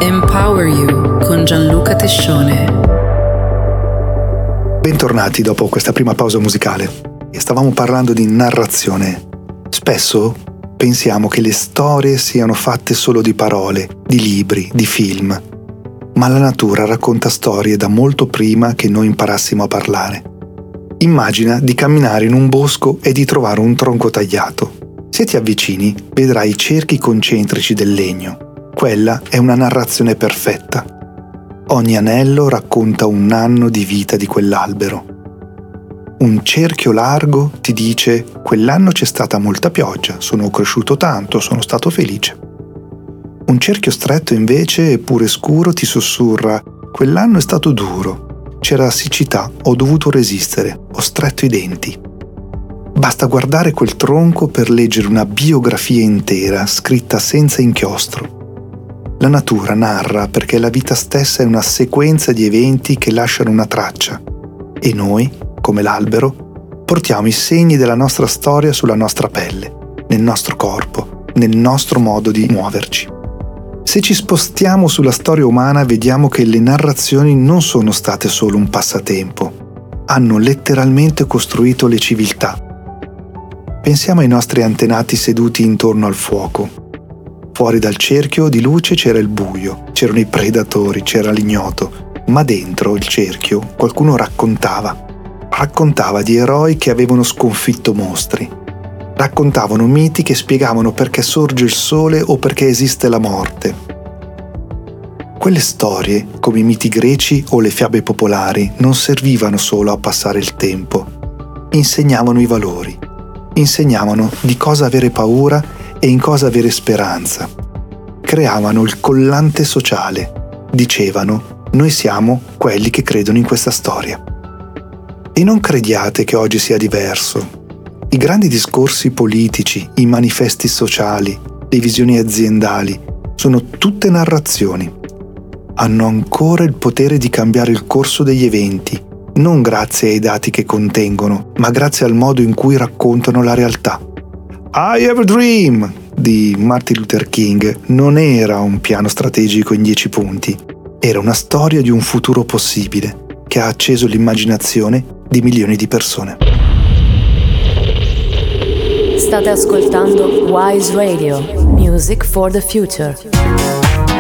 Empower You con Gianluca Tescione. Bentornati dopo questa prima pausa musicale. Stavamo parlando di narrazione. Spesso pensiamo che le storie siano fatte solo di parole, di libri, di film. Ma la natura racconta storie da molto prima che noi imparassimo a parlare. Immagina di camminare in un bosco e di trovare un tronco tagliato. Se ti avvicini, vedrai i cerchi concentrici del legno. Quella è una narrazione perfetta. Ogni anello racconta un anno di vita di quell'albero. Un cerchio largo ti dice: quell'anno c'è stata molta pioggia, sono cresciuto tanto, sono stato felice. Un cerchio stretto invece, eppure scuro, ti sussurra: quell'anno è stato duro, c'era siccità, ho dovuto resistere, ho stretto i denti. Basta guardare quel tronco per leggere una biografia intera, scritta senza inchiostro. La natura narra perché la vita stessa è una sequenza di eventi che lasciano una traccia, e noi, come l'albero, portiamo i segni della nostra storia sulla nostra pelle, nel nostro corpo, nel nostro modo di muoverci. Se ci spostiamo sulla storia umana, vediamo che le narrazioni non sono state solo un passatempo, hanno letteralmente costruito le civiltà. Pensiamo ai nostri antenati seduti intorno al fuoco. Fuori dal cerchio di luce c'era il buio, c'erano i predatori, c'era l'ignoto, ma dentro il cerchio qualcuno raccontava di eroi che avevano sconfitto mostri, raccontavano miti che spiegavano perché sorge il sole o perché esiste la morte. Quelle storie, come i miti greci o le fiabe popolari, non servivano solo a passare il tempo, insegnavano i valori, insegnavano di cosa avere paura e in cosa avere speranza. Creavano il collante sociale. Dicevano: noi siamo quelli che credono in questa storia. E non crediate che oggi sia diverso. I grandi discorsi politici, i manifesti sociali, le visioni aziendali, sono tutte narrazioni. Hanno ancora il potere di cambiare il corso degli eventi, non grazie ai dati che contengono, ma grazie al modo in cui raccontano la realtà. I Have a Dream di Martin Luther King non era un piano strategico in 10 punti, era una storia di un futuro possibile che ha acceso l'immaginazione di milioni di persone. State ascoltando Wise Radio, Music for the Future.